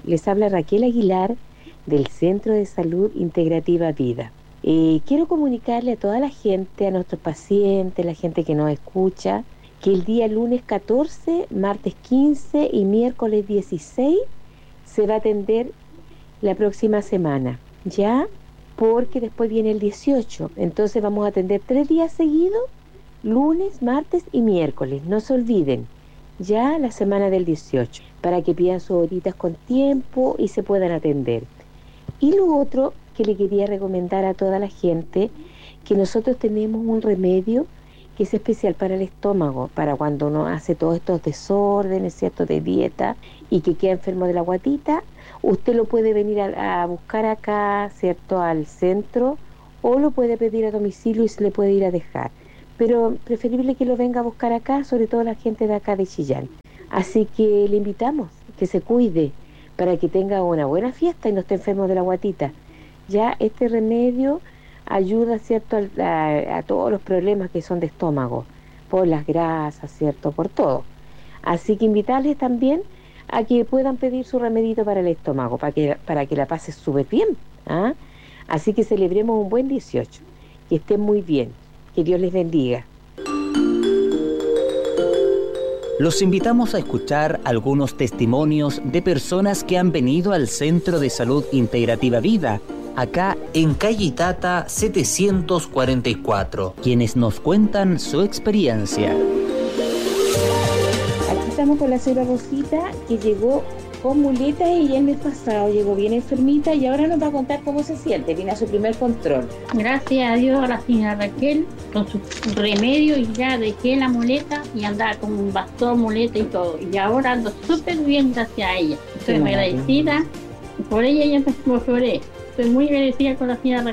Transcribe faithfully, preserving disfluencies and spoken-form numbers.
Les habla Raquel Aguilar del Centro de Salud Integrativa Vida. Eh, quiero comunicarle a toda la gente, a nuestros pacientes, la gente que nos escucha, que el día lunes catorce, martes quince y miércoles dieciséis se va a atender la próxima semana, ¿ya? Porque después viene el dieciocho, entonces vamos a atender tres días seguidos, lunes, martes y miércoles, no se olviden, ya la semana del dieciocho, para que pidan sus horitas con tiempo y se puedan atender. Y lo otro que le quería recomendar a toda la gente, que nosotros tenemos un remedio que es especial para el estómago, para cuando uno hace todos estos desórdenes, ¿cierto?, de dieta y que queda enfermo de la guatita. Usted lo puede venir a, a buscar acá, ¿cierto?, al centro, o lo puede pedir a domicilio y se le puede ir a dejar. Pero preferible que lo venga a buscar acá, sobre todo la gente de acá de Chillán. Así que le invitamos que se cuide para que tenga una buena fiesta y no esté enfermo de la guatita. Ya este remedio ayuda, ¿cierto?, a, a, a todos los problemas que son de estómago, por las grasas, ¿cierto?, por todo. Así que invitarles también a que puedan pedir su remedito para el estómago, para que, para que la pase súper bien, ¿ah? Así que celebremos un buen dieciocho, que estén muy bien, que Dios les bendiga. Los invitamos a escuchar algunos testimonios de personas que han venido al Centro de Salud Integrativa Vida, acá en calle Itata setecientos cuarenta y cuatro, quienes nos cuentan su experiencia. Aquí estamos con la señora Rosita, que llegó con muletas y el mes pasado llegó bien enfermita y ahora nos va a contar cómo se siente, viene a su primer control. Gracias a Dios a la señora Raquel, con su remedio y ya dejé la muleta y andaba con un bastón, muleta y todo. Y ahora ando súper bien gracias a ella. Estoy muy agradecida, por ella ya me mejoré. Estoy muy agradecida con la señora Raquel.